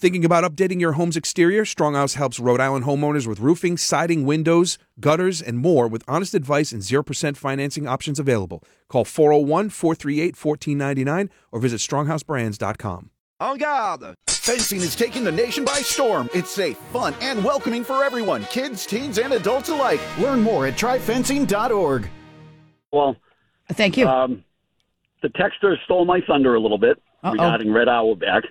Thinking about updating your home's exterior? Stronghouse helps Rhode Island homeowners with roofing, siding, windows, gutters, and more with honest advice and 0% financing options available. Call 401-438-1499 or visit stronghousebrands.com. En garde! Fencing is taking the nation by storm. It's safe, fun, and welcoming for everyone, kids, teens, and adults alike. Learn more at tryfencing.org. Well, thank you. The texter stole my thunder a little bit regarding Red Auerbach.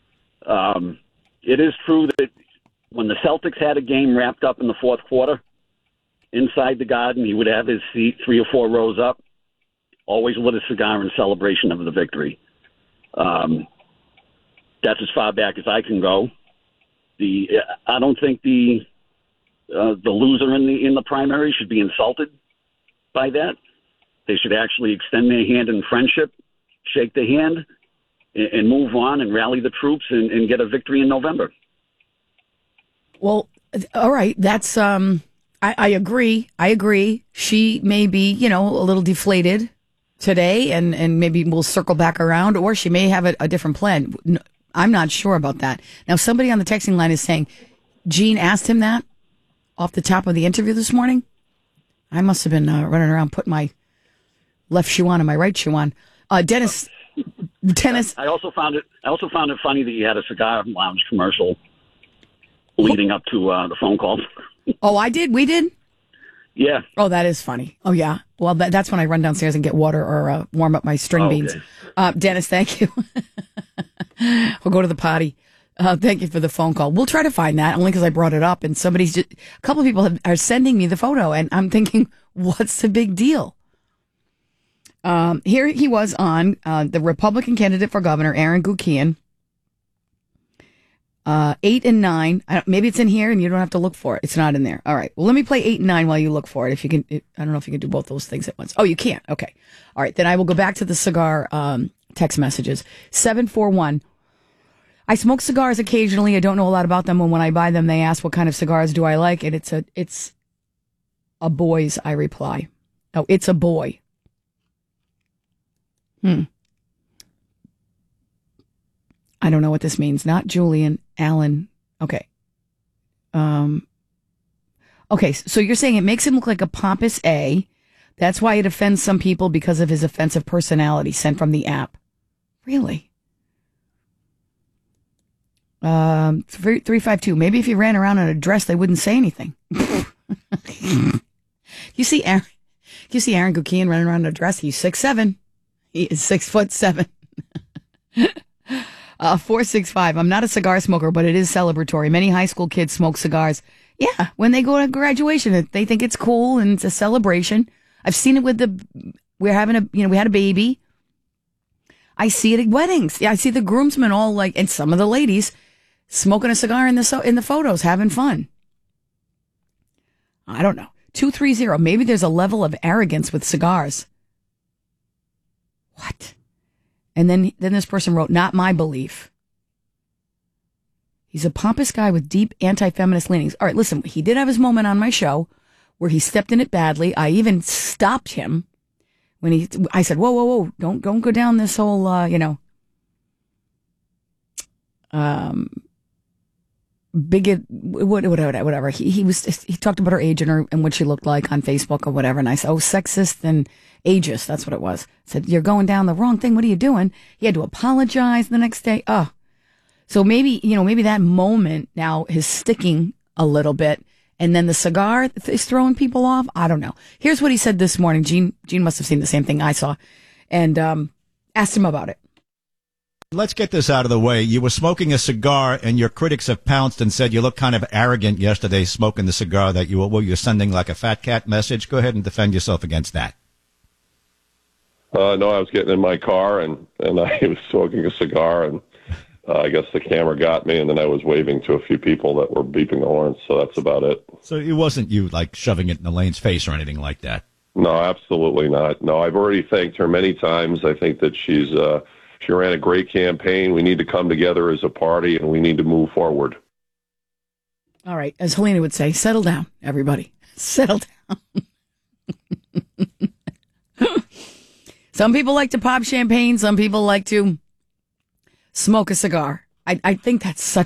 It is true that when the Celtics had a game wrapped up in the fourth quarter, inside the Garden, he would have his seat 3 or 4 rows up, always lit a cigar in celebration of the victory. That's as far back as I can go. I don't think the loser in the primary should be insulted by that. They should actually extend their hand in friendship, shake the hand, and move on and rally the troops and get a victory in November. Well, all right. That's I agree. I agree. She may be, a little deflated today, and maybe we'll circle back around, or she may have a different plan. I'm not sure about that. Now, somebody on the texting line is saying, Gene asked him that off the top of the interview this morning. I must have been running around putting my left shoe on and my right shoe on. Dennis. I also found it funny that you had a cigar lounge commercial leading up to the phone call. Oh, I did. We did. Yeah. Oh, that is funny. Oh, yeah. Well, that's when I run downstairs and get water or warm up my string beans. Dennis, thank you. We'll go to the potty. Thank you for the phone call. We'll try to find that only because I brought it up, and a couple of people are sending me the photo, and I'm thinking, what's the big deal? Here he was on the Republican candidate for governor, Aaron Guckian. 8 and 9. Maybe it's in here and you don't have to look for it. It's not in there. All right. Well, let me play 8 and 9 while you look for it. If you can, I don't know if you can do both those things at once. Oh, you can't. Okay. All right. Then I will go back to the cigar text messages. 741. I smoke cigars occasionally. I don't know a lot about them. And when I buy them, they ask what kind of cigars do I like. And it's a boy's, I reply. Oh, it's a boy. I don't know what this means. Not Julian, Alan. Okay. Okay, so you're saying it makes him look like a pompous A. That's why it offends some people because of his offensive personality sent from the app. Really? 352. Maybe if he ran around in a dress, they wouldn't say anything. You see Aaron Guckian running around in a dress? He's 6'7". He is 6'7". 465. I'm not a cigar smoker, but it is celebratory. Many high school kids smoke cigars. Yeah, when they go to graduation, they think it's cool and it's a celebration. I've seen it with we had a baby. I see it at weddings. Yeah, I see the groomsmen all and some of the ladies smoking a cigar in the photos, having fun. I don't know. 230. Maybe there's a level of arrogance with cigars. What? And then this person wrote, not my belief. He's a pompous guy with deep anti-feminist leanings. All right, listen, he did have his moment on my show where he stepped in it badly. I even stopped him when I said, whoa, don't go down this whole, bigot, whatever. He talked about her age and what she looked like on Facebook or whatever. And I said, sexist and ageist. That's what it was. I said, you're going down the wrong thing. What are you doing? He had to apologize the next day. Oh, so maybe that moment now is sticking a little bit. And then the cigar is throwing people off. I don't know. Here's what he said this morning. Gene must have seen the same thing I saw and asked him about it. Let's get this out of the way. You were smoking a cigar, and your critics have pounced and said you looked kind of arrogant yesterday smoking the cigar that you're sending like a fat cat message. Go ahead and defend yourself against that. No, I was getting in my car, and I was smoking a cigar, and I guess the camera got me, and then I was waving to a few people that were beeping the horns, so that's about it. So it wasn't you, shoving it in Elaine's face or anything like that? No, absolutely not. No, I've already thanked her many times. I think that she ran a great campaign. We need to come together as a party, and we need to move forward. All right. As Helena would say, settle down, everybody. Settle down. Some people like to pop champagne. Some people like to smoke a cigar. I think that's such